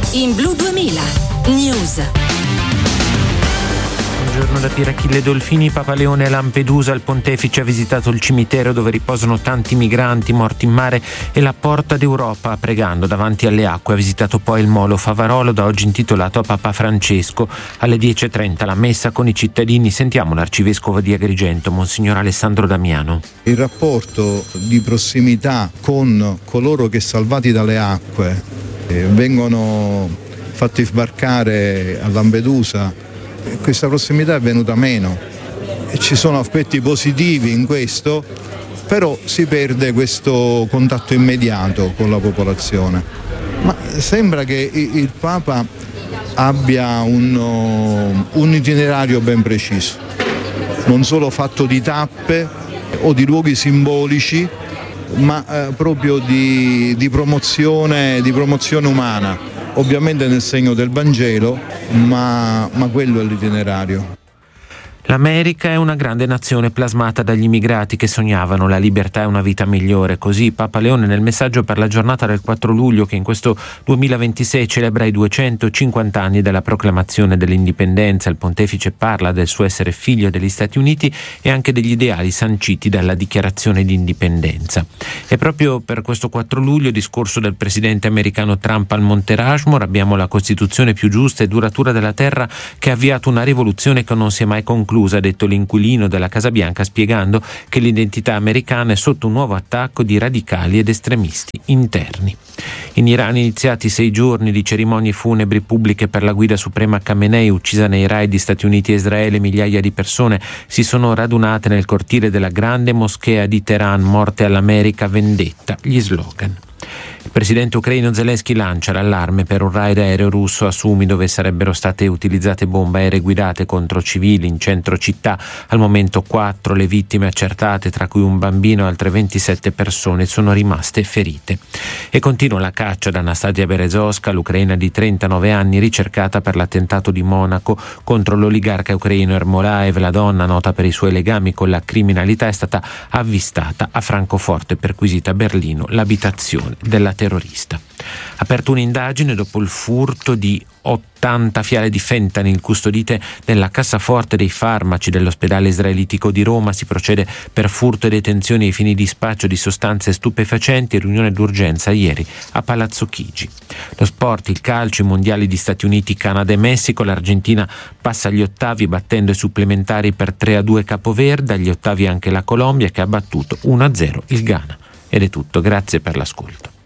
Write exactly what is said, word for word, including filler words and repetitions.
in Blu duemila News. Buongiorno da Pier Achille Dolfini. Papa Leone a Lampedusa. Il pontefice ha visitato il cimitero dove riposano tanti migranti morti in mare e la Porta d'Europa, pregando davanti alle acque. Ha visitato poi il Molo Favarolo, da oggi intitolato a Papa Francesco. Alle dieci e trenta la messa con i cittadini. Sentiamo l'arcivescovo di Agrigento, Monsignor Alessandro Damiano. Il rapporto di prossimità con coloro che, salvati dalle acque, eh, vengono fatti sbarcare a Lampedusa, questa prossimità è venuta meno e ci sono aspetti positivi in questo, però si perde questo contatto immediato con la popolazione. Ma sembra che il Papa abbia un, un itinerario ben preciso, non solo fatto di tappe o di luoghi simbolici, ma eh, proprio di, di promozione, di promozione umana. Ovviamente nel segno del Vangelo, ma, ma quello è l'itinerario. L'America è una grande nazione plasmata dagli immigrati che sognavano la libertà e una vita migliore. Così Papa Leone nel messaggio per la giornata del quattro luglio, che in questo duemilaventisei celebra i duecentocinquanta anni della proclamazione dell'indipendenza. Il pontefice parla del suo essere figlio degli Stati Uniti e anche degli ideali sanciti dalla dichiarazione di indipendenza. E proprio per questo quattro luglio, discorso del presidente americano Trump al Monte Rushmore, abbiamo la Costituzione più giusta e duratura della terra che ha avviato una rivoluzione che non si è mai conclusa, ha detto l'inquilino della Casa Bianca, spiegando che l'identità americana è sotto un nuovo attacco di radicali ed estremisti interni. In Iran iniziati sei giorni di cerimonie funebri pubbliche per la guida suprema Khamenei, uccisa nei raid di Stati Uniti e Israele. Migliaia di persone si sono radunate nel cortile della grande moschea di Teheran. Morte all'America, vendetta, gli slogan. Il presidente ucraino Zelensky lancia l'allarme per un raid aereo russo a Sumi, dove sarebbero state utilizzate bombe aeree guidate contro civili in centro città. Al momento quattro le vittime accertate, tra cui un bambino, e altre ventisette persone sono rimaste ferite. E continua la caccia da Anastasia Berezovska, l'ucraina di trentanove anni ricercata per l'attentato di Monaco contro l'oligarca ucraino Ermolaev. La donna, nota per i suoi legami con la criminalità, è stata avvistata a Francoforte e perquisita a Berlino l'abitazione della terrorista. Aperto un'indagine dopo il furto di ottanta fiale di fentanyl custodite nella cassaforte dei farmaci dell'ospedale israelitico di Roma. Si procede per furto e detenzione ai fini di spaccio di sostanze stupefacenti. Riunione d'urgenza ieri a Palazzo Chigi. Lo sport, il calcio, i mondiali di Stati Uniti, Canada e Messico. L'Argentina passa agli ottavi battendo i supplementari per tre a due Capoverde. Agli ottavi anche la Colombia, che ha battuto uno a zero il Ghana. Ed è tutto, grazie per l'ascolto.